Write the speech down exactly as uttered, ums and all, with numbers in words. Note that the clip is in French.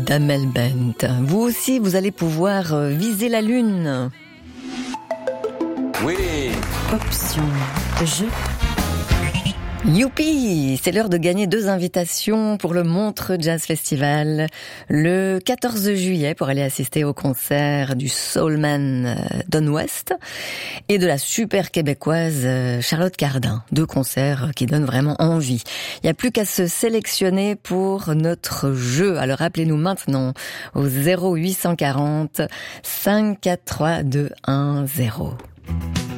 d'Amel Bent. Vous aussi, vous allez pouvoir viser la lune. Oui. Option jeu. Youpi! C'est l'heure de gagner deux invitations pour le Montreux Jazz Festival le quatorze juillet pour aller assister au concert du Soulman Don West et de la super québécoise Charlotte Cardin. Deux concerts qui donnent vraiment envie. Il n'y a plus qu'à se sélectionner pour notre jeu. Alors appelez-nous maintenant au zéro huit cent quarante cinq quatre trois deux un zéro.